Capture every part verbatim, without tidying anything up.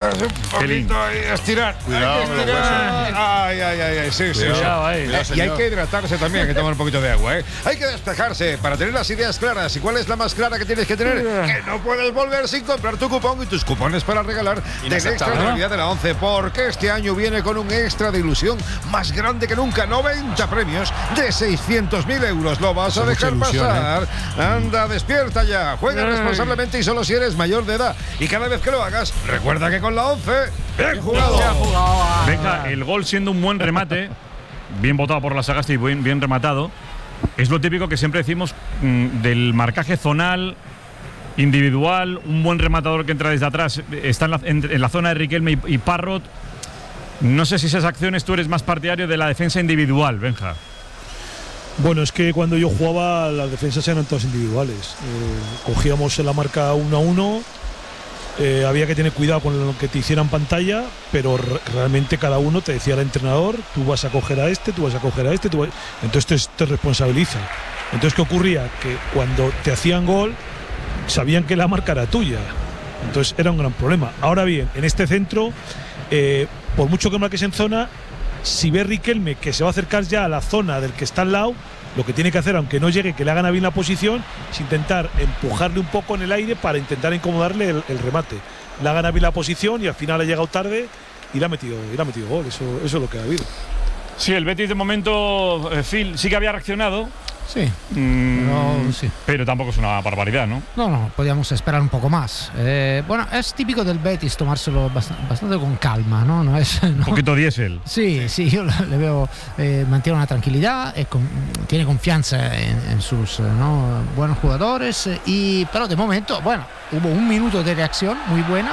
Es un poquito ahí, estirar. Cuidado, hay que estirar. Ay, ay, ay, ay, sí, sí. Cuidado, ahí. Cuidado, y hay que hidratarse también, hay que tomar un poquito de agua, ¿eh? Hay que despejarse para tener las ideas claras. ¿Y cuál es la más clara que tienes que tener? Que no puedes volver sin comprar tu cupón y tus cupones para regalar del extra de Navidad de la once, porque este año viene con un extra de ilusión más grande que nunca. noventa premios de seiscientos mil euros. ¿Lo vas a dejar pasar? ¿eh? Anda, despierta ya. Juega Ay. responsablemente y solo si eres mayor de edad. Y cada vez que lo hagas, recuerda que con la once, bien jugado. Venga, el gol siendo un buen remate, bien votado por la Sagasti y bien, bien rematado, es lo típico que siempre decimos mmm, del marcaje zonal, individual, un buen rematador que entra desde atrás, está en la, en, en la zona de Riquelme y, y Parrot. No sé si esas acciones tú eres más partidario de la defensa individual, Benja. Bueno, es que cuando yo jugaba las defensas eran todas individuales. Eh, cogíamos en la marca uno a uno, eh, había que tener cuidado con lo que te hicieran pantalla, pero re realmente cada uno te decía el entrenador, tú vas a coger a este, tú vas a coger a este, tú vas... entonces te, te responsabiliza. Entonces, ¿qué ocurría? Que cuando te hacían gol, sabían que la marca era tuya. Entonces era un gran problema. Ahora bien, en este centro, eh, por mucho que marques en zona, si ve Riquelme que se va a acercar ya a la zona del que está al lado, lo que tiene que hacer, aunque no llegue, que le hagan a bien la posición, es intentar empujarle un poco en el aire para intentar incomodarle el, el remate. Le hagan a bien la posición y al final ha llegado tarde y le ha metido, y le ha metido gol. Eso, eso es lo que ha habido. Sí, el Betis de momento, eh, Phil, sí que había reaccionado. Sí, mm, pero, sí, pero tampoco es una barbaridad, ¿no? No, no, podíamos esperar un poco más. Eh, bueno, es típico del Betis tomárselo bastante, bastante con calma, ¿no? No es, ¿no? Un poquito diésel. Sí, sí, yo le veo, eh, mantiene una tranquilidad, eh, con, tiene confianza en, en sus ¿no? buenos jugadores, eh, y, pero de momento, bueno, hubo un minuto de reacción muy buena.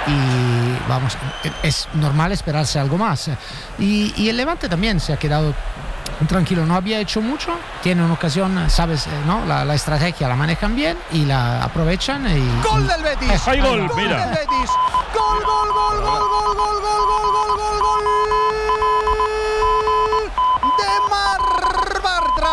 Y vamos, es normal esperarse algo más. Y, y el Levante también se ha quedado tranquilo, no había hecho mucho, tiene una ocasión, sabes, ¿no? La, la estrategia la manejan bien y la aprovechan. Y, ¡Gol del Betis! Eh, ¡Hay gol! ¡Gol Mira. del Betis! ¡Gol, gol, gol, gol, gol, gol, gol, gol, gol, gol, gol! ¡De Mar Bartra!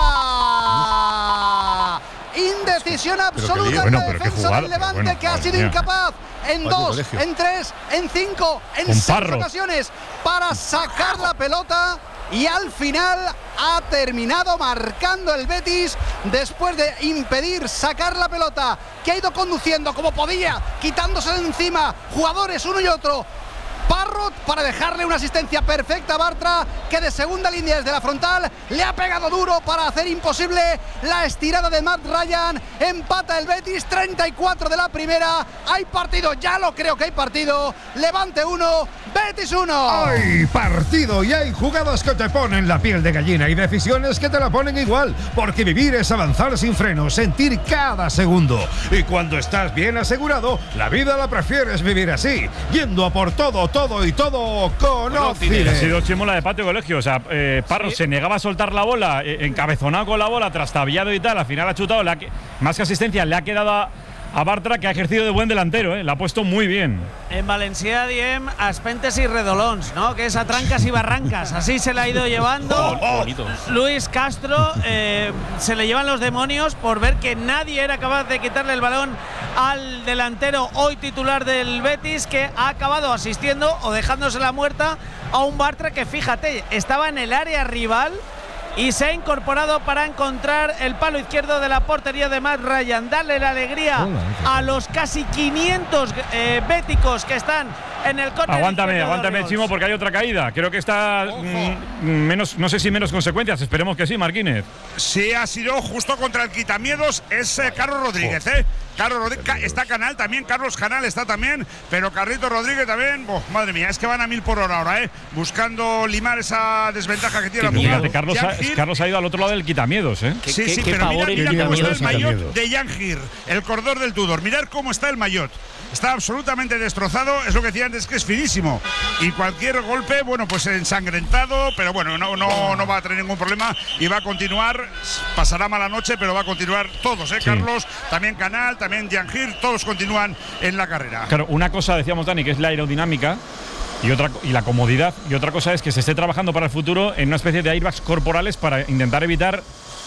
Indecisión absoluta en la defensa del Levante, bueno, que ha sido mía. incapaz en Oye, dos, colegio. en tres, en cinco, en Con seis Parro. ocasiones para sacar la pelota. Y al final ha terminado marcando el Betis después de impedir sacar la pelota, que ha ido conduciendo como podía, quitándose de encima jugadores uno y otro. Parrot para dejarle una asistencia perfecta a Bartra, que de segunda línea desde la frontal le ha pegado duro para hacer imposible la estirada de Matt Ryan. Empata el Betis, treinta y cuatro de la primera. Hay partido, ya lo creo que hay partido. Levante uno, Betis uno. Hay partido y hay jugadas que te ponen la piel de gallina y decisiones que te la ponen igual, porque vivir es avanzar sin frenos, sentir cada segundo. Y cuando estás bien asegurado, la vida la prefieres vivir así, yendo a por todo, todo y todo con Ocide. Ha sido chimola de patio colegio. O sea, eh, Parro sí. se negaba a soltar la bola, eh, encabezonado con la bola, trastabillado y tal. Al final ha chutado, le ha, más que asistencia, le ha quedado a, a Bartra, que ha ejercido de buen delantero, eh, la ha puesto muy bien. En Valencia diem Aspentes y Redolons, ¿no? Que es a trancas y barrancas. Así se le ha ido llevando. Oh, oh. Luis Castro, eh, se le llevan los demonios por ver que nadie era capaz de quitarle el balón al delantero hoy titular del Betis, que ha acabado asistiendo o dejándose la muerta a un Bartra que, fíjate, estaba en el área rival y se ha incorporado para encontrar el palo izquierdo de la portería de Matt Ryan. Darle la alegría a los casi quinientos eh, béticos que están en el córner. Aguántame, aguántame, Chimo, porque hay otra caída. Creo que está mm, menos, no sé si menos consecuencias. Esperemos que sí, Marquínez. Sí, ha sido justo contra el quitamiedos. Es eh, Carlos Rodríguez, ¿eh? Carlos Rodríguez, está Canal también, Carlos Canal está también, pero Carlito Rodríguez también. Oh, madre mía, es que van a mil por hora ahora, ¿eh? Buscando limar esa desventaja que tiene. Fíjate, Carlos ha, Carlos ha ido al otro lado del quitamiedos, ¿eh? Sí, sí, ¿Qué, pero mira, mira cómo está el maillot de Yangir, el corredor del Tudor. Mirad cómo está el maillot. Está absolutamente destrozado, es lo que decía antes, que es finísimo. Y cualquier golpe, bueno, pues ensangrentado, pero bueno, no, no, no va a tener ningún problema y va a continuar. Pasará mala noche, pero va a continuar todos, ¿eh? Sí. Carlos, también Canal, también Yangir, todos continúan en la carrera. Claro, una cosa decíamos, Dani, que es la aerodinámica y otra y la comodidad, y otra cosa es que se esté trabajando para el futuro en una especie de airbags corporales para intentar evitar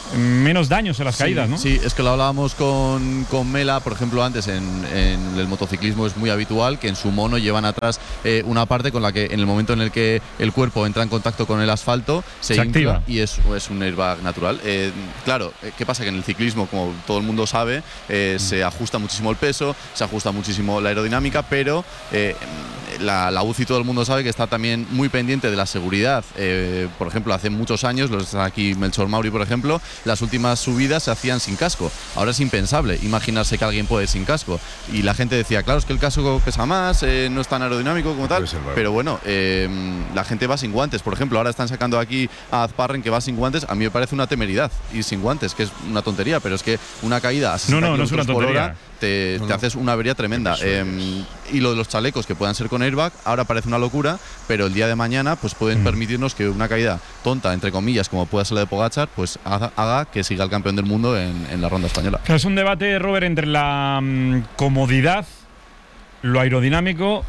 menos daños en las sí, caídas, ¿no? Sí, es que lo hablábamos con, con Mela, por ejemplo, antes en, en el motociclismo es muy habitual que en su mono llevan atrás eh, una parte con la que en el momento en el que el cuerpo entra en contacto con el asfalto se, se infla activa y es, es un airbag natural. Eh, claro, ¿qué pasa? Que en el ciclismo, como todo el mundo sabe, eh, mm. se ajusta muchísimo el peso, se ajusta muchísimo la aerodinámica, pero eh, la, la U C I todo el mundo sabe que está también muy pendiente de la seguridad. Eh, por ejemplo, hace muchos años, los aquí Melchor Mauri, por ejemplo, las últimas subidas se hacían sin casco. Ahora es impensable imaginarse que alguien puede ir sin casco. Y la gente decía, claro, es que el casco pesa más, eh, no es tan aerodinámico como tal. Pero bueno, eh, la gente va sin guantes. Por ejemplo, ahora están sacando aquí a Azparren que va sin guantes. A mí me parece una temeridad ir sin guantes, que es una tontería, pero es que una caída a sesenta no, no, no es una tontería. Te, no, te no. haces una avería tremenda. Eh, y lo de los chalecos que puedan ser con airbag, ahora parece una locura, pero el día de mañana pues pueden mm. permitirnos que una caída tonta, entre comillas, como pueda ser la de Pogačar, pues haga, haga que siga el campeón del mundo en, en la ronda española. Es un debate, Robert, entre la um, comodidad, lo aerodinámico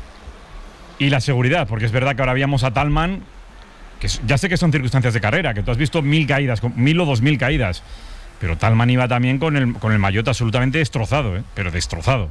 y la seguridad, porque es verdad que ahora veíamos a Tallman, que ya sé que son circunstancias de carrera, que tú has visto mil caídas, mil o dos mil caídas, pero Tallman iba también con el, con el maillot absolutamente destrozado, ¿eh? Pero destrozado.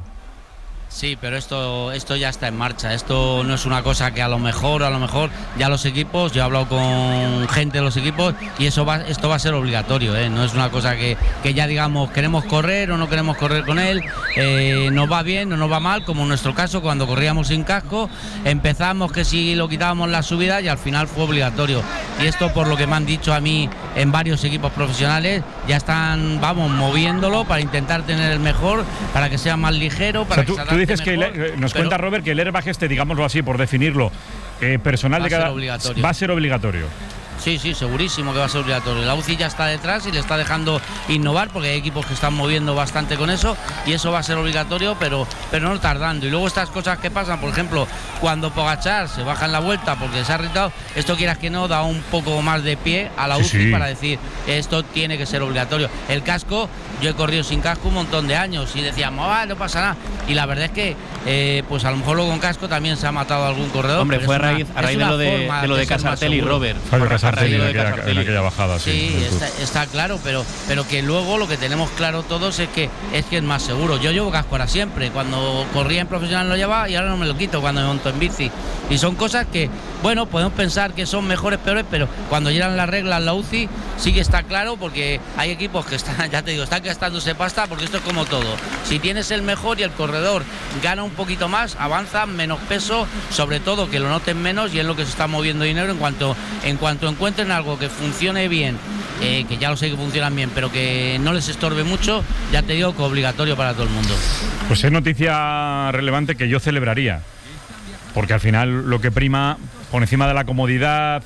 Sí, pero esto, esto ya está en marcha. Esto no es una cosa que a lo mejor, a lo mejor ya los equipos, yo he hablado con gente de los equipos y eso va, esto va a ser obligatorio, ¿eh? No es una cosa que, que ya digamos queremos correr o no queremos correr con él, eh, nos va bien o nos va mal, como en nuestro caso cuando corríamos sin casco, empezamos que si lo quitábamos la subida y al final fue obligatorio. Y esto por lo que me han dicho a mí en varios equipos profesionales, ya están, vamos, moviéndolo para intentar tener el mejor, para que sea más ligero, para o sea, tú, que se tú dices mejor, que el, nos cuenta Robert que el airbag este, digámoslo así, por definirlo, eh, personal de cada va a ser obligatorio. Sí, sí, segurísimo que va a ser obligatorio. La U C I ya está detrás y le está dejando innovar porque hay equipos que están moviendo bastante con eso y eso va a ser obligatorio, pero, pero no tardando. Y luego estas cosas que pasan, por ejemplo, cuando Pogačar se baja en la vuelta porque se ha irritado, esto quieras que no, da un poco más de pie a la U C I sí, sí. para decir esto tiene que ser obligatorio. El casco, yo he corrido sin casco un montón de años y decíamos, ah, no pasa nada. Y la verdad es que, eh, pues a lo mejor luego con casco también se ha matado algún corredor. Hombre, fue a raíz, una, a raíz de lo de, de lo de Casartelli y Robert. En aquella, en aquella bajada, sí. Sí, está, está claro, pero, pero que luego lo que tenemos claro todos es que es que es más seguro. Yo llevo casco ahora siempre. Cuando corría en profesional lo llevaba y ahora no me lo quito cuando me monto en bici. Y son cosas que, bueno, podemos pensar que son mejores, peores, pero cuando llegan las reglas la U C I sí que está claro porque hay equipos que están, ya te digo, están gastándose pasta porque esto es como todo. Si tienes el mejor y el corredor gana un poquito más, avanza menos peso, sobre todo que lo noten menos y es lo que se está moviendo dinero en cuanto, en cuanto encuentren algo que funcione bien, eh, que ya lo sé que funcionan bien, pero que no les estorbe mucho, ya te digo que obligatorio para todo el mundo. Pues es noticia relevante que yo celebraría, porque al final lo que prima por encima de la comodidad,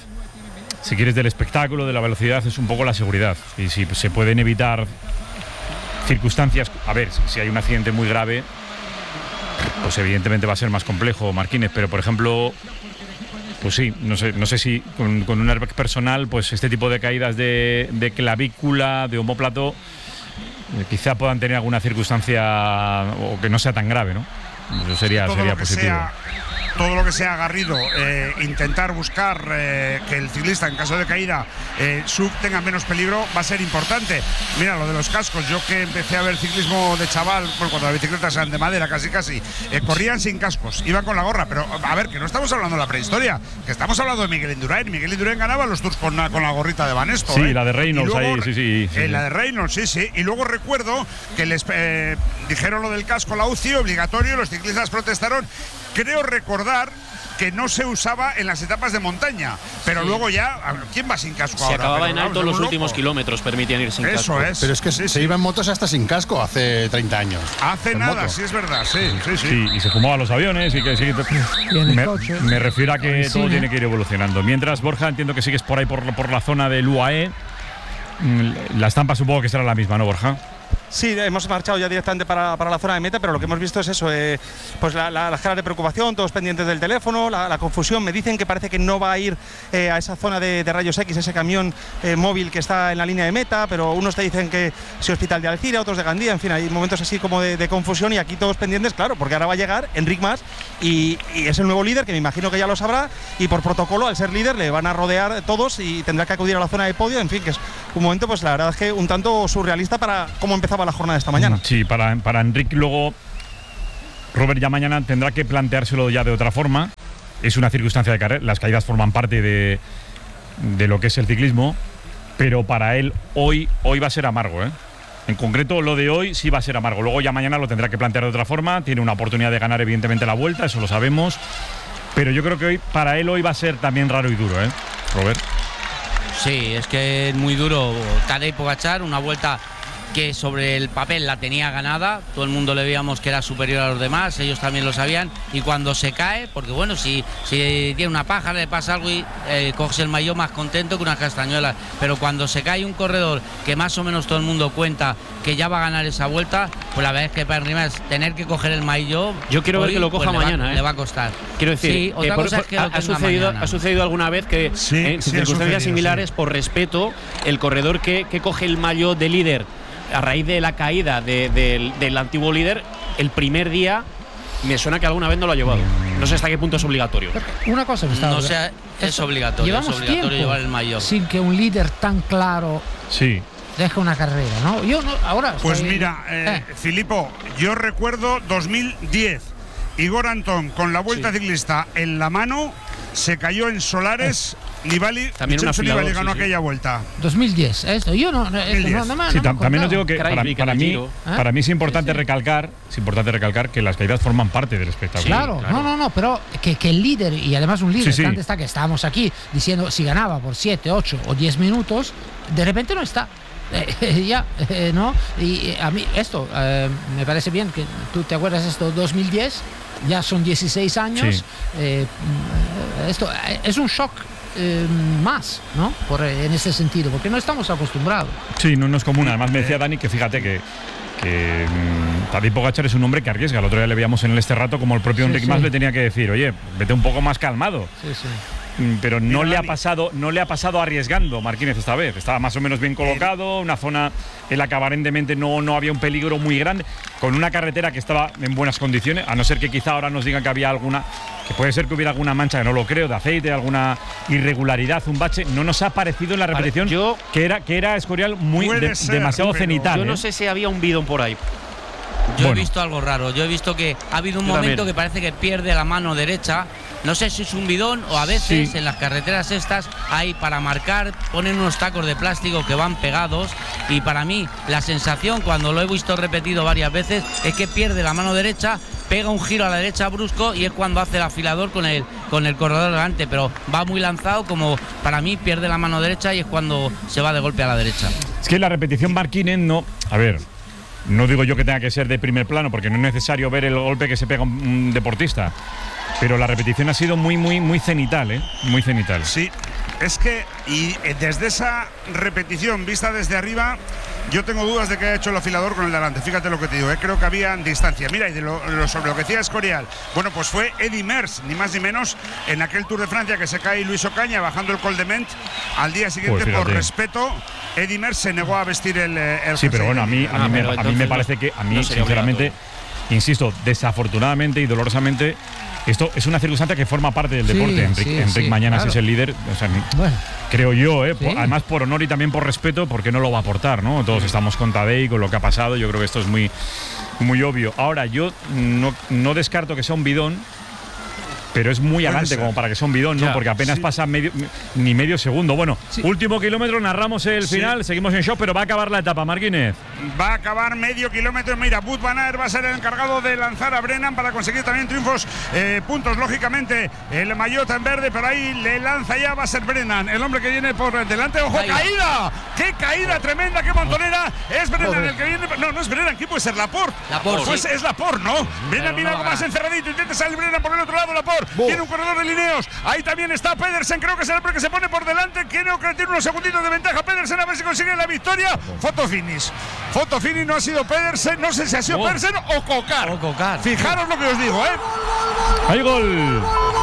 si quieres, del espectáculo, de la velocidad, es un poco la seguridad. Y si se pueden evitar circunstancias, a ver, si hay un accidente muy grave, pues evidentemente va a ser más complejo, Marquínez, pero por ejemplo, pues sí, no sé, no sé si con, con un airbag personal, pues este tipo de caídas de, de clavícula, de omóplato, eh, quizá puedan tener alguna circunstancia o que no sea tan grave, ¿no? Eso sería, todo sería lo que positivo. Sea, todo lo que sea agarrido, eh, intentar buscar eh, que el ciclista en caso de caída eh, sub tenga menos peligro va a ser importante. Mira, lo de los cascos, yo que empecé a ver ciclismo de chaval, bueno, cuando las bicicletas eran de madera casi casi, eh, corrían sin cascos, iban con la gorra, pero a ver, que no estamos hablando de la prehistoria, que estamos hablando de Miguel Indurain. Miguel Indurain ganaba los Tours con la, con la gorrita de Banesto. Sí, ¿eh? la de Reynolds luego, ahí, sí, sí. sí, eh, sí. La de Reynolds, sí, sí. Y luego recuerdo que les eh, dijeron lo del casco, la U C I, obligatorio, los ciclistas protestaron. Creo recordar que no se usaba en las etapas de montaña, pero sí. luego ya, ¿quién va sin casco se ahora? Se acababa pero, en alto vamos, los loco. últimos kilómetros, permitían ir sin Eso casco. Es. Pero es que sí, se sí. iba en motos hasta sin casco hace treinta años. Hace nada, moto. sí es verdad, sí, sí, sí. Sí, y se fumaban los aviones y que sí. Me, me refiero a que todo tiene que ir evolucionando. Mientras, Borja, entiendo que sigues por ahí por, por la zona del U A E. La estampa supongo que será la misma, ¿no, Borja? Sí, hemos marchado ya directamente para, para la zona de meta, pero lo que hemos visto es eso, eh, pues la, la, las caras de preocupación, todos pendientes del teléfono, la, la confusión. Me dicen que parece que no va a ir eh, a esa zona de, de rayos X, ese camión eh, móvil que está en la línea de meta, pero unos te dicen que sí Hospital de Alcira, otros de Gandía, en fin, hay momentos así como de, de confusión y aquí todos pendientes, claro, porque ahora va a llegar Enric Mas y, y es el nuevo líder, que me imagino que ya lo sabrá, y por protocolo, al ser líder, le van a rodear todos y tendrá que acudir a la zona de podio, en fin, que es un momento, pues la verdad es que un tanto surrealista para cómo empezaba la jornada de esta mañana. Sí, para, para Enric luego Robert ya mañana tendrá que planteárselo ya de otra forma. Es una circunstancia de carrera, las caídas forman parte de, de lo que es el ciclismo, pero para él hoy, hoy va a ser amargo, ¿eh? En concreto, lo de hoy sí va a ser amargo. Luego ya mañana lo tendrá que plantear de otra forma. Tiene una oportunidad de ganar evidentemente la Vuelta, eso lo sabemos. Pero yo creo que hoy para él hoy va a ser también raro y duro, ¿eh, Robert? Sí, es que es muy duro. Tadej Pogačar, una Vuelta que sobre el papel la tenía ganada, todo el mundo le veíamos que era superior a los demás, ellos también lo sabían, y cuando se cae, porque bueno, si, si tiene una paja, le pasa algo y eh, coges el maillot más contento que unas castañuelas, pero cuando se cae un corredor que más o menos todo el mundo cuenta que ya va a ganar esa Vuelta, pues la verdad es que para Enric tener que coger el maillot, yo quiero hoy, ver que lo coja pues mañana, le va, ¿eh? le va a costar. Quiero decir, sí, otra eh, por, cosa por, es que ha, lo ha, sucedido, mañana. ha sucedido alguna vez que sí, en sí, circunstancias sucedido, similares, sí. por respeto, el corredor que, que coge el maillot de líder a raíz de la caída de, de, del antiguo líder, el primer día me suena que alguna vez no lo ha llevado. No sé hasta qué punto es obligatorio. Una cosa me está no sea, es obligatorio, Llevamos es obligatorio tiempo llevar el maillot. sin que un líder tan claro sí. deje una carrera, ¿no? Yo no, ahora Pues estoy, mira, eh, eh. Filipo, yo recuerdo dos mil diez. Igor Antón con la Vuelta sí. ciclista en la mano se cayó en Solares. Eh. Nibali, también una Nibali ganó sí, aquella sí. Vuelta. dos mil diez, esto. Yo no, esto no, no, no, sí, no me también os digo que para, para, mí, ¿eh? para mí es importante sí, sí. recalcar, es importante recalcar que las caídas forman parte del espectáculo. Sí, claro, claro, no, no, no, pero que, que el líder, y además un líder, sí, sí. que antes está que estábamos aquí diciendo si ganaba por siete, ocho o diez minutos, de repente no está. Eh, ya, eh, ¿no? Y eh, a mí esto eh, me parece bien, que tú te acuerdas esto, dos mil diez, ya son dieciséis años, sí. eh, esto eh, es un shock. Eh, más, ¿no? Por, en ese sentido, porque no estamos acostumbrados. Sí, no, no es común. Además me decía Dani que fíjate que, que mmm, Tadej Pogačar es un hombre que arriesga. El otro día le veíamos en este rato como el propio sí, Enric sí. Mas le tenía que decir, oye, vete un poco más calmado. Sí, sí. Pero no le ha pasado, no le ha pasado arriesgando Marquínez esta vez. Estaba más o menos bien colocado, una zona en la que aparentemente no, no había un peligro muy grande, con una carretera que estaba en buenas condiciones, a no ser que quizá ahora nos digan que había alguna, que puede ser que hubiera alguna mancha, que no lo creo, de aceite, alguna irregularidad, un bache. No nos ha parecido en la repetición yo, que era que era Escorial muy de, ser, demasiado cenital. Yo no ¿eh? sé si había un bidón por ahí. Yo bueno. he visto algo raro. Yo he visto que ha habido un Yo momento también. que parece que pierde la mano derecha. No sé si es un bidón o a veces sí. en las carreteras estas hay para marcar, ponen unos tacos de plástico que van pegados, y para mí la sensación, cuando lo he visto repetido varias veces, es que pierde la mano derecha, pega un giro a la derecha brusco y es cuando hace el afilador con el, con el corredor delante, pero va muy lanzado, como para mí pierde la mano derecha y es cuando se va de golpe a la derecha. Es que la repetición Marquínez no… A ver… No digo yo que tenga que ser de primer plano, porque no es necesario ver el golpe que se pega un deportista. Pero la repetición ha sido muy, muy, muy cenital, ¿eh? Muy cenital. Sí, es que y desde esa repetición vista desde arriba, yo tengo dudas de que haya hecho el afilador con el delante. Fíjate lo que te digo, ¿eh? Creo que había distancia. Mira, y de lo, lo, sobre lo que decía Escorial, bueno, pues fue Eddy Merckx, ni más ni menos, en aquel Tour de Francia que se cae Luis Ocaña bajando el Col de Ment. Al día siguiente, pues por respeto, Eddy Merckx se negó a vestir el, el sí, pero bueno, a mí, a mí, no, me, a mí me parece que, a mí, no sinceramente, insisto, desafortunadamente y dolorosamente, esto es una circunstancia que forma parte del deporte. Sí, Enric, sí, Enric sí, mañana claro. es el líder, o sea, bueno, creo yo, ¿eh? sí. por, además por honor y también por respeto, porque no lo va a aportar, ¿no? Todos sí. estamos con Tadej, con lo que ha pasado, yo creo que esto es muy, muy obvio. Ahora, yo no, no descarto que sea un bidón, pero es muy adelante como para que sea un bidón, ¿no? Ya, porque apenas sí. pasa medio, ni medio segundo. Bueno, sí. último kilómetro, narramos el sí. final, seguimos en shock, pero va a acabar la etapa, Marquínez. Va a acabar medio kilómetro. Mira, Wout van Aert va a ser el encargado de lanzar a Brennan para conseguir también triunfos, eh, puntos, lógicamente. El maillot en verde, pero ahí le lanza ya, va a ser Brennan, el hombre que viene por delante. ¡Ojo, caída! caída! ¡Qué caída tremenda, qué montonera! Es Brennan Joder. el que viene. No, no es Brennan, ¿quién puede ser? Laporte. Laporte. Pues sí. es Laporte, ¿no? Brennan viene no algo más encerradito, intenta salir Brennan por el otro lado, Laporte. corredor. Buh. Tiene un corredor de Lineos. Ahí también está Pedersen. Creo que es el hombre que se pone por delante. Creo que tiene unos segunditos de ventaja. Pedersen a ver si consigue la victoria. Foto finish. Foto finish, no ha sido Pedersen. No sé si ha sido Oh. Pedersen o Cocar. O Cocar. Fijaros lo que os digo, ¿eh? ¡Hay gol!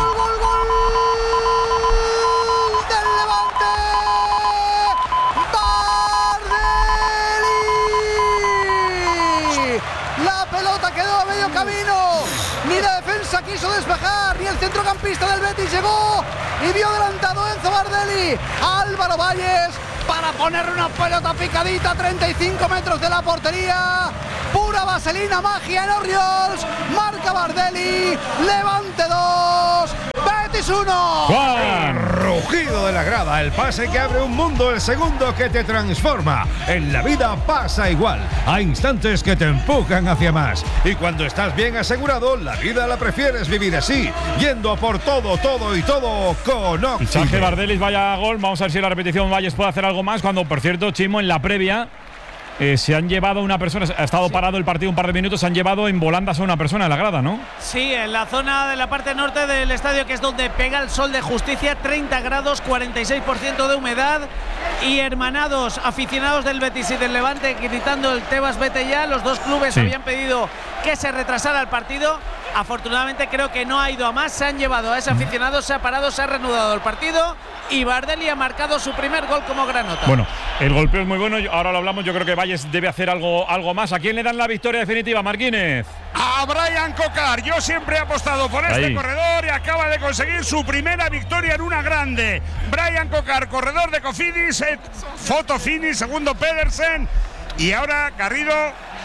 Ni la defensa quiso despejar, ni el centrocampista del Betis llegó y vio adelantado Enzo Bardelli a Álvaro Valles para poner una pelota picadita a treinta y cinco metros de la portería. Pura vaselina, magia en Oriols. Marca Bardelli. Levante dos. Betis uno. El rugido de la grada, el pase que abre un mundo, el segundo que te transforma. En la vida pasa igual. Hay instantes que te empujan hacia más. Y cuando estás bien asegurado, la vida la prefieres vivir así, yendo por todo, todo y todo con Oxy. Fichaje Bardelis, vaya gol. Vamos a ver si en la repetición Valles puede hacer algo más. Cuando, por cierto, Chimo, en la previa eh, se han llevado una persona, ha estado sí. parado el partido un par de minutos, se han llevado en volandas a una persona en la grada, ¿no? Sí, en la zona de la parte norte del estadio, que es donde pega el sol de Justicia, treinta grados, cuarenta y seis por ciento de humedad, y hermanados aficionados del Betis y del Levante gritando el Tebas vete ya. Los dos clubes sí. habían pedido que se retrasara el partido. Afortunadamente creo que no ha ido a más, se han llevado a ese aficionado, se ha parado, se ha reanudado el partido y Bardelli ha marcado su primer gol como granota. Bueno, el golpeo es muy bueno, ahora lo hablamos, yo creo que Valles debe hacer algo, algo más. ¿A quién le dan la victoria definitiva, Marquínez? A Brian Cocar. Yo siempre he apostado por este Ahí. corredor y acaba de conseguir su primera victoria en una grande. Brian Cocar, corredor de Cofidis, eh, foto finish, segundo Pedersen y ahora Garrido.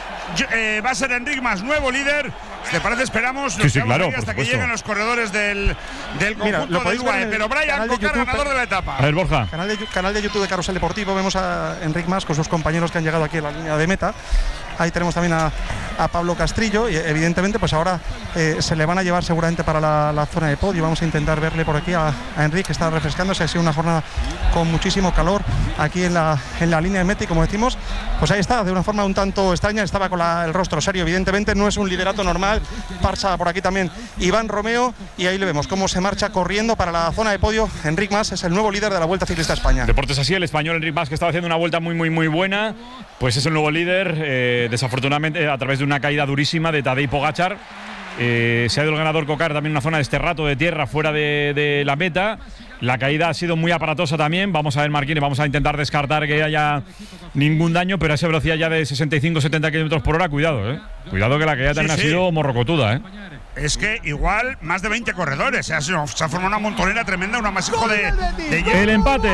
Eh, va a ser Enric Mas, nuevo líder. ¿Te parece? Esperamos sí, sí, claro, hasta que lleguen los corredores del, del conjunto del U A E. Pero Brian Cocar, ganador de la etapa. A ver, Borja. Canal de, canal de YouTube de Carrusel Deportivo. Vemos a Enric Mas con sus compañeros que han llegado aquí a la línea de meta. Ahí tenemos también a, a Pablo Castrillo y evidentemente pues ahora eh, se le van a llevar seguramente para la, la zona de podio. Vamos a intentar verle por aquí a, a Enric, que está refrescándose. Ha sido una jornada con muchísimo calor aquí en la, en la línea de meta y como decimos, pues ahí está, de una forma un tanto extraña. Estaba con la, el rostro serio, evidentemente no es un liderato normal. Marcha por aquí también Iván Romeo y ahí le vemos cómo se marcha corriendo para la zona de podio. Enric Mas es el nuevo líder de la Vuelta Ciclista a España. Deportes así, el español Enric Mas, que estaba haciendo una vuelta muy muy muy buena, pues es el nuevo líder. Eh, desafortunadamente a través de una caída durísima de Tadej Pogačar eh, se ha ido el ganador Cocar también en una zona de esterrato de tierra fuera de, de la meta. La caída ha sido muy aparatosa también. Vamos a ver, Marquínez, vamos a intentar descartar que haya ningún daño, pero a esa velocidad ya de sesenta y cinco setenta kilómetros por hora, cuidado, eh. Cuidado que la caída también sí, sí. ha sido morrocotuda, eh. Es que igual más de veinte corredores. Se ha, se ha formado una montonera tremenda, un amasijo de, de hielo. El empate.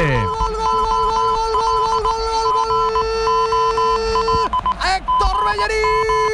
Héctor Bellerín.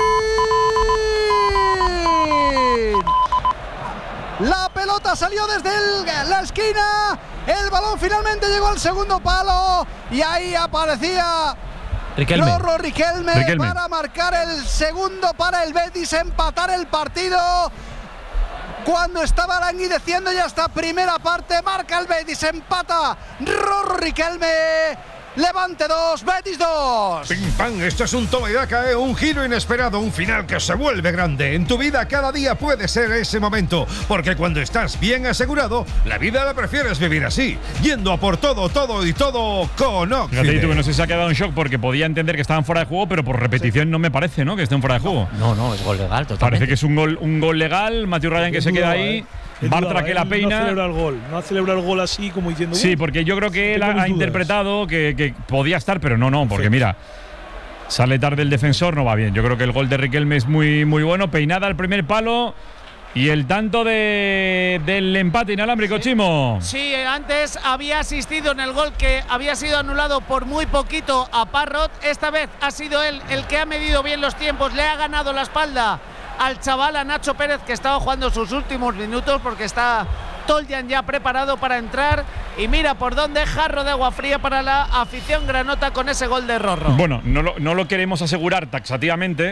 La pelota salió desde el, la esquina. El balón finalmente llegó al segundo palo. Y ahí aparecía Riquelme. Rorro Riquelme, Riquelme para marcar el segundo para el Betis, empatar el partido. Cuando estaba languideciendo ya esta primera parte, marca el Betis, empata Rorro Riquelme. Levante dos, Betis dos. Pim pam, esto es un toma y daca, ¿eh? Un giro inesperado, un final que se vuelve grande. En tu vida cada día puede ser ese momento, porque cuando estás bien asegurado, la vida la prefieres vivir así, yendo a por todo, todo y todo con Oxy. Fíjate, tú que no sé si se ha quedado en shock porque podía entender que estaban fuera de juego, pero por repetición sí. no me parece, ¿no? Que estén fuera de juego. No, no, es gol legal, totalmente. Parece que es un gol, un gol legal. Matthew Ryan que se queda ahí. Bartra que la peina. No celebra el gol, no celebra el gol así como diciendo. Sí, porque yo creo que él ha interpretado que, que podía estar, pero no, no, porque sí. mira, sale tarde el defensor, no va bien. Yo creo que el gol de Riquelme es muy, muy bueno. Peinada al primer palo. Y el tanto de, del empate inalámbrico, sí. Chimo. Sí, antes había asistido en el gol que había sido anulado por muy poquito a Parrot. Esta vez ha sido él el que ha medido bien los tiempos, le ha ganado la espalda al chaval, a Nacho Pérez, que estaba jugando sus últimos minutos porque está Toljan ya preparado para entrar. Y mira por dónde, jarro de agua fría para la afición granota con ese gol de Rorro. Bueno, no lo, no lo queremos asegurar taxativamente,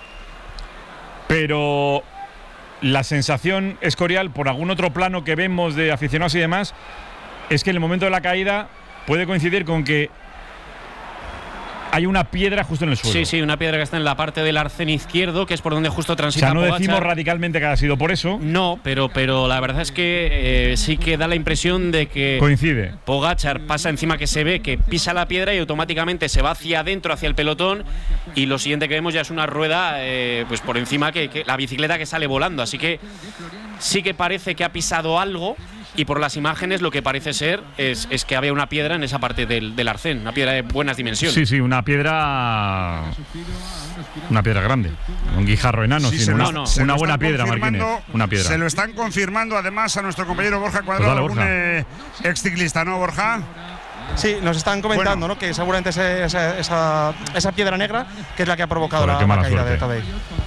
pero la sensación escorial, por algún otro plano que vemos de aficionados y demás, es que en el momento de la caída puede coincidir con que hay una piedra justo en el suelo. Sí, sí, una piedra que está en la parte del arcén izquierdo, que es por donde justo transita. O sea, no Pogačar. decimos radicalmente que ha sido por eso. No, pero, pero la verdad es que eh, sí que da la impresión de que coincide. Pogačar pasa encima, que se ve que pisa la piedra y automáticamente se va hacia adentro, hacia el pelotón, y lo siguiente que vemos ya es una rueda eh, pues por encima, que, que la bicicleta que sale volando. Así que sí que parece que ha pisado algo. Y por las imágenes lo que parece ser es, es que había una piedra en esa parte del, del arcén, una piedra de buenas dimensiones. Sí, sí, una piedra. Una piedra grande. Un guijarro enano, sí, sino una, no, no. una buena piedra, Marquínez. Una piedra. Se lo están confirmando además a nuestro compañero Borja Cuadrado, pues dale, Borja. un eh, exciclista, ¿no, Borja? Sí, nos están comentando, bueno, ¿no? Que seguramente ese, esa, esa, esa piedra negra que es la que ha provocado la, la caída de Tadej.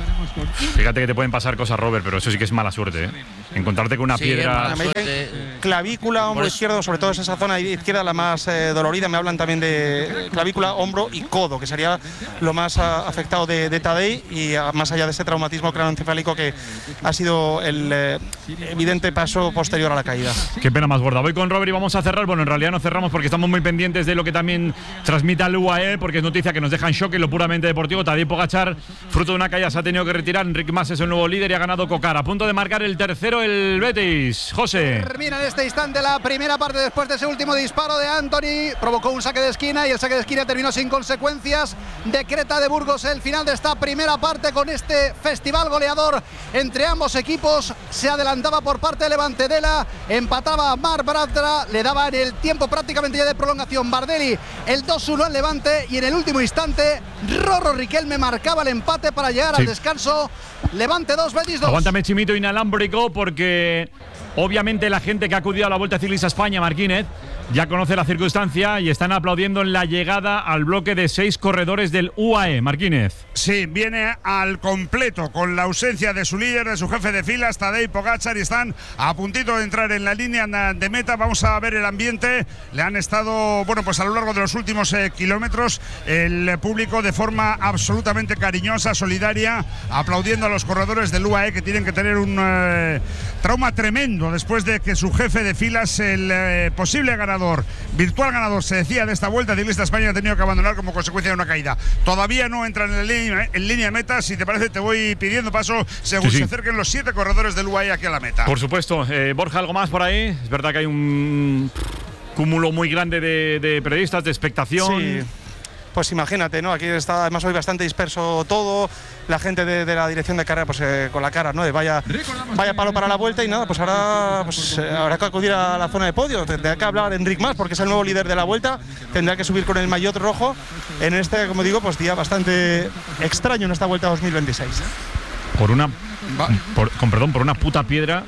Fíjate que te pueden pasar cosas, Robert, pero eso sí que es mala suerte, ¿eh? Encontrarte con una sí, piedra. Clavícula, hombro izquierdo, sobre todo es esa zona izquierda la más eh, dolorida. Me hablan también de clavícula, hombro y codo, que sería lo más a, afectado de, de Tadej, y a, más allá de ese traumatismo craneoencefálico que ha sido el eh, evidente paso posterior a la caída. Qué pena más gorda. Voy con Robert y vamos a cerrar. Bueno, en realidad no cerramos porque estamos muy pendientes de lo que también transmite el U A E, porque es noticia que nos deja en shock en lo puramente deportivo. Tadej Pogačar, fruto de una caída, se ha tenido que retirar. Enric Mas es el nuevo líder y ha ganado Cocar. A punto de marcar el tercero el Betis. José. Termina en este instante la primera parte después de ese último disparo de Anthony. Provocó un saque de esquina y el saque de esquina terminó sin consecuencias. Decreta de Burgos el final de esta primera parte con este festival goleador entre ambos equipos. Se adelantaba por parte de Levante Dela, empataba Marc Bartra, le daba en el tiempo prácticamente ya de prolongación Bardelli el dos uno al Levante, y en el último instante Rorro Riquelme marcaba el empate para llegar sí. al descanso. Levante dos, Betis dos. Aguántame, chimito inalámbrico, porque obviamente la gente que ha acudido a la Vuelta Ciclista España, Marquínez, ya conoce la circunstancia y están aplaudiendo en la llegada al bloque de seis corredores del U A E. Marquínez. Sí, viene al completo con la ausencia de su líder, de su jefe de filas, Tadej Pogačar, y están a puntito de entrar en la línea de meta. Vamos a ver el ambiente. Le han estado, bueno, pues a lo largo de los últimos eh, kilómetros, el público de forma absolutamente cariñosa, solidaria, aplaudiendo a los corredores del U A E, que tienen que tener un eh, trauma tremendo después de que su jefe de filas, el eh, posible ganador, virtual ganador, se decía, de esta Vuelta Ciclista España, ha tenido que abandonar como consecuencia de una caída. Todavía no entran en, línea, en línea de meta. Si te parece, te voy pidiendo paso según sí, sí. se acerquen los siete corredores del U A E aquí a la meta. Por supuesto. Eh, Borja, ¿algo más por ahí? Es verdad que hay un cúmulo muy grande de, de periodistas, de expectación. Sí. Pues imagínate, ¿no? Aquí está además hoy bastante disperso todo. La gente de, de la dirección de carrera, pues eh, con la cara, ¿no? De vaya, vaya palo para la vuelta, y nada, pues ahora pues, eh, habrá que acudir a la zona de podio. Tendrá que hablar Enric Mas, porque es el nuevo líder de la vuelta. Tendrá que subir con el maillot rojo en este, como digo, pues día bastante extraño en esta Vuelta dos mil veintiséis. Por una, por, con perdón, por una puta piedra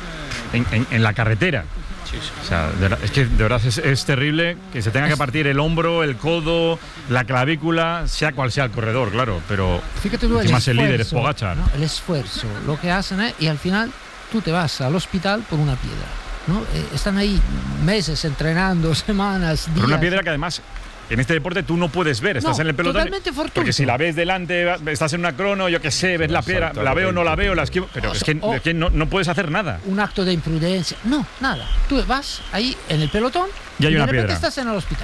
en, en, en la carretera. O sea, de verdad, es que de verdad es, es terrible que se tenga que partir el hombro, el codo, la clavícula, sea cual sea el corredor, claro, pero fíjate tú, el, más esfuerzo, el líder es Pogačar, ¿no? El esfuerzo, lo que hacen es, y al final tú te vas al hospital por una piedra, ¿no? Eh, están ahí meses entrenando, semanas, días. Por una piedra que además en este deporte tú no puedes ver, estás no, en el pelotón. Totalmente fortuito. Porque si la ves delante, estás en una crono, yo qué sé, ves no, la piedra, la veo o no la veo, la esquivo. Pero o es que, o, es que no, no puedes hacer nada. Un acto de imprudencia. No, nada. Tú vas ahí en el pelotón y, hay y una de repente piedra. estás en el hospital.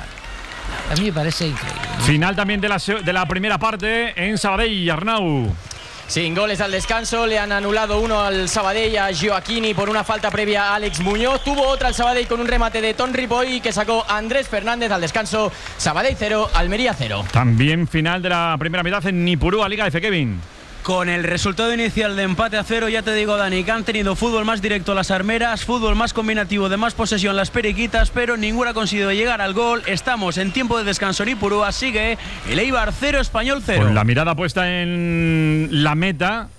A mí me parece increíble, ¿no? Final también de la, de la primera parte en Sabadell, Arnau. Sin goles al descanso, le han anulado uno al Sabadell a Gioacchini por una falta previa a Alex Muñoz. Tuvo otra al Sabadell con un remate de Ton Ripoll que sacó a Andrés Fernández al descanso. Sabadell cero, Almería cero. También final de la primera mitad en Nipurúa, Liga F, Kevin. Con el resultado inicial de empate a cero, ya te digo, Dani, que han tenido fútbol más directo las armeras, fútbol más combinativo de más posesión las periquitas, pero ninguna ha conseguido llegar al gol. Estamos en tiempo de descanso en Ipurúa, sigue el Eibar cero, Español cero. Con la mirada puesta en la meta,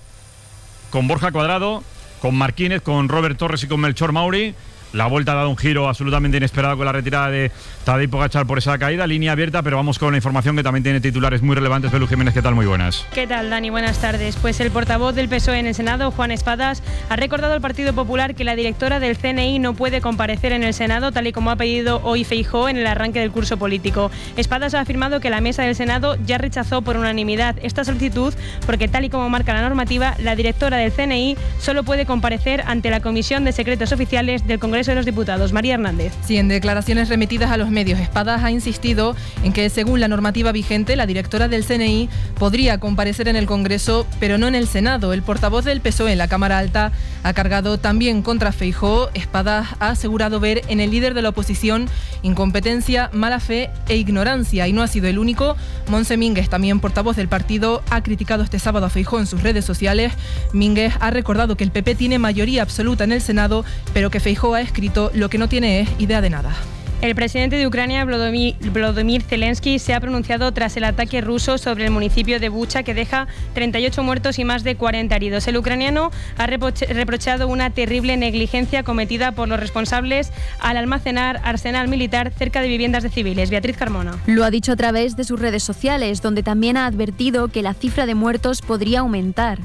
con Borja Cuadrado, con Marquínez, con Robert Torres y con Melchor Mauri. La vuelta ha dado un giro absolutamente inesperado con la retirada de Tadej Pogačar por esa caída. Línea abierta, pero vamos con la información que también tiene titulares muy relevantes. Belu Jiménez, ¿qué tal? Muy buenas. ¿Qué tal, Dani? Buenas tardes. Pues el portavoz del P S O E en el Senado, Juan Espadas, ha recordado al Partido Popular que la directora del C N I no puede comparecer en el Senado, tal y como ha pedido hoy Feijóo en el arranque del curso político. Espadas ha afirmado que la mesa del Senado ya rechazó por unanimidad esta solicitud porque, tal y como marca la normativa, la directora del C N I solo puede comparecer ante la Comisión de Secretos Oficiales del Congreso Congreso de los Diputados. María Hernández. Sí, en declaraciones remitidas a los medios, Espadas ha insistido en que, según la normativa vigente, la directora del C N I podría comparecer en el Congreso, pero no en el Senado. El portavoz del P S O E en la Cámara Alta ha cargado también contra Feijóo. Espadas ha asegurado ver en el líder de la oposición incompetencia, mala fe e ignorancia, y no ha sido el único. Montse Mínguez, también portavoz del partido, ha criticado este sábado a Feijóo en sus redes sociales. Mínguez ha recordado que el P P tiene mayoría absoluta en el Senado, pero que Feijóo ha escrito lo que no tiene es idea de nada. El presidente de Ucrania, Volodymyr, Volodymyr Zelensky, se ha pronunciado tras el ataque ruso sobre el municipio de Bucha, que deja treinta y ocho muertos y más de cuarenta heridos. El ucraniano ha reprochado una terrible negligencia cometida por los responsables al almacenar arsenal militar cerca de viviendas de civiles. Beatriz Carmona. Lo ha dicho a través de sus redes sociales, donde también ha advertido que la cifra de muertos podría aumentar.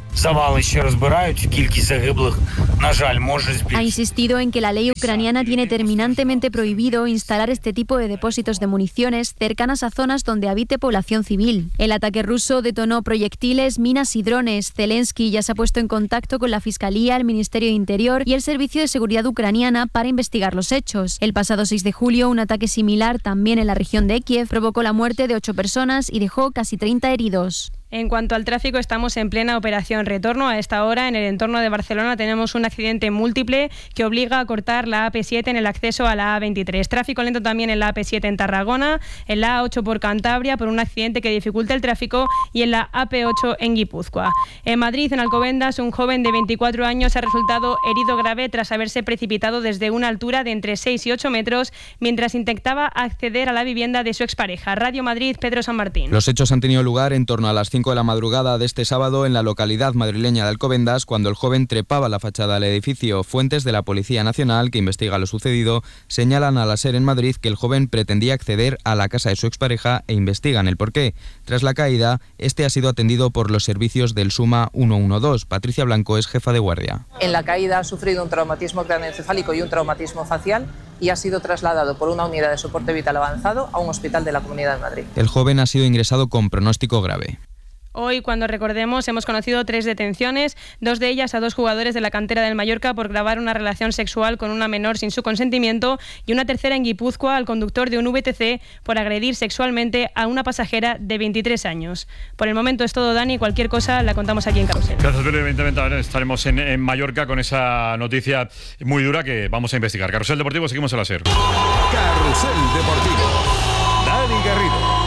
Ha insistido en que la ley ucraniana tiene terminantemente prohibido instalar este tipo de depósitos de municiones cercanas a zonas donde habite población civil. El ataque ruso detonó proyectiles, minas y drones. Zelensky ya se ha puesto en contacto con la Fiscalía, el Ministerio de Interior y el Servicio de Seguridad ucraniana para investigar los hechos. El pasado seis de julio, un ataque similar también en la región de Kiev provocó la muerte de ocho personas y dejó casi treinta heridos. En cuanto al tráfico, estamos en plena operación retorno. A esta hora, en el entorno de Barcelona, tenemos un accidente múltiple que obliga a cortar la A P siete en el acceso a la A veintitrés. Tráfico lento también en la A P siete en Tarragona, en la A ocho por Cantabria por un accidente que dificulta el tráfico y en la A P ocho en Guipúzcoa. En Madrid, en Alcobendas, un joven de veinticuatro años ha resultado herido grave tras haberse precipitado desde una altura de entre seis y ocho metros mientras intentaba acceder a la vivienda de su expareja. Radio Madrid, Pedro San Martín. Los hechos han tenido lugar en torno a las cinco de la madrugada de este sábado en la localidad madrileña de Alcobendas, cuando el joven trepaba la fachada del edificio. Fuentes de la Policía Nacional, que investiga lo sucedido, señalan a la SER en Madrid que el joven pretendía acceder a la casa de su expareja e investigan el porqué. Tras la caída, este ha sido atendido por los servicios del SUMA ciento doce. Patricia Blanco es jefa de guardia. En la caída ha sufrido un traumatismo craneoencefálico y un traumatismo facial y ha sido trasladado por una unidad de soporte vital avanzado a un hospital de la Comunidad de Madrid. El joven ha sido ingresado con pronóstico grave. Hoy, cuando recordemos, hemos conocido tres detenciones, dos de ellas a dos jugadores de la cantera del Mallorca por grabar una relación sexual con una menor sin su consentimiento, y una tercera en Guipúzcoa al conductor de un V T C por agredir sexualmente a una pasajera de veintitrés años. Por el momento es todo, Dani. Cualquier cosa la contamos aquí en Carrusel. Gracias, Pedro. Evidentemente estaremos en, en Mallorca con esa noticia muy dura que vamos a investigar. Carrusel Deportivo, seguimos en la SER. Carrusel Deportivo. Dani Garrido.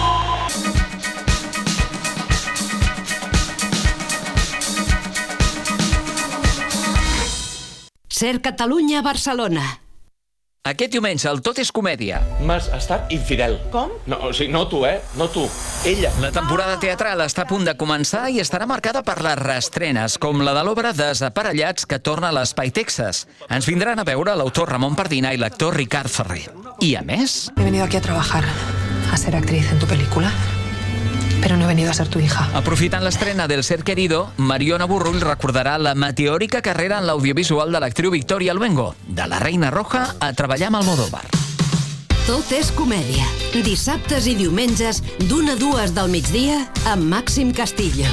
SER Catalunya, Barcelona. Aquest diumenge el Tot és comèdia. M'has estat infidel. Com? No, o sigui, no tu, eh? No tu. Ella. La temporada teatral està a punt de començar i estarà marcada per les reestrenes, com la de l'obra Desaparellats, que torna a l'Espai Texas. Ens vindran a veure l'autor Ramon Pardina i l'actor Ricard Ferrer. I a més... He venido aquí a trabajar, a ser actriz en tu película. Pero no he venido a ser tu hija. Aprofitant l'estrena del Ser Querido, Mariona Burrull recordarà la meteòrica carrera en l'audiovisual de l'actriu Victoria Luengo, de La Reina Roja a treballar amb Almodóvar. Tot és comèdia. Dissabtes i diumenges, d'una a dues del migdia, amb Màxim Castillo.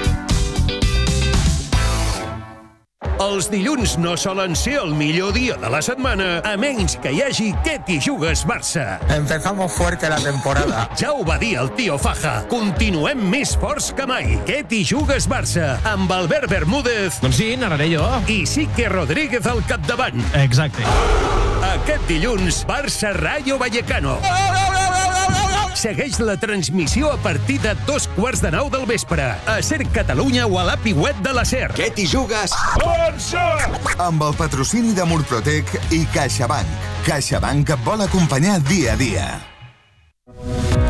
Els dilluns no solen ser el millor dia de la setmana, a menys que hi hagi Què t'hi jugues Barça. Empezamos fuerte la temporada. Ja ho va dir el tio Faja. Continuem més forts que mai. Què t'hi jugues Barça, amb Albert Bermúdez. Doncs sí, narraré jo. I Sique Rodríguez al capdavant. Exacte. Aquest dilluns, Barça Rayo Vallecano. Segueix la transmissió a partir de dos quarts de nou del vespre. A SER Catalunya o a l'app i web de la SER. Què t'hi jugues? Barça! Amb el patrocini de Murprotec i CaixaBank. CaixaBank et vol acompanyar dia a dia.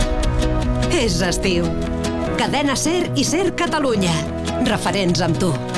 És estiu. Cadena SER i SER Catalunya. Referents amb tu.